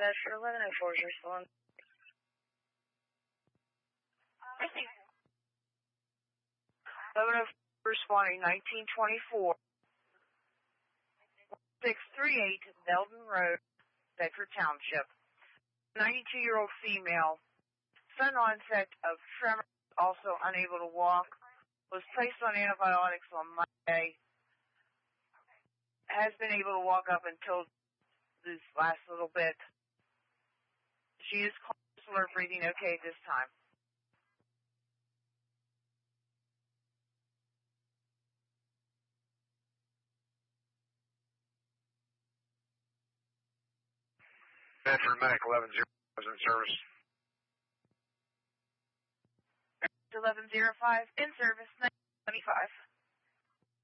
Bedford 1104 is responding. 1104 responding 1924. 638 Belden Road, Bedford Township. 92-year-old female. Sudden onset of tremor, also unable to walk. Was placed on antibiotics on Monday. Has been able to walk up until this last little bit. She is conscious, alert, breathing okay at this time. Bedford Medic 11-0 is in service. 1105 in service 925.